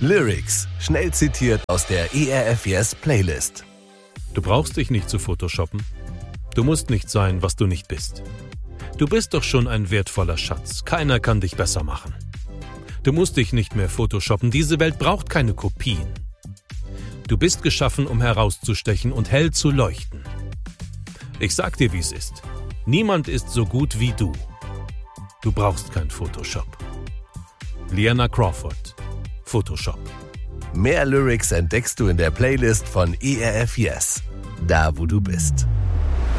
Lyrics, schnell zitiert aus der ERF Yes Playlist. Du brauchst dich nicht zu photoshoppen. Du musst nicht sein, was du nicht bist. Du bist doch schon ein wertvoller Schatz. Keiner kann dich besser machen. Du musst dich nicht mehr photoshoppen. Diese Welt braucht keine Kopien. Du bist geschaffen, um herauszustechen und hell zu leuchten. Ich sag dir, wie es ist. Niemand ist so gut wie du. Du brauchst kein Photoshop. Liana Crawford, Photoshop. Mehr Lyrics entdeckst du in der Playlist von ERF Yes, da wo du bist.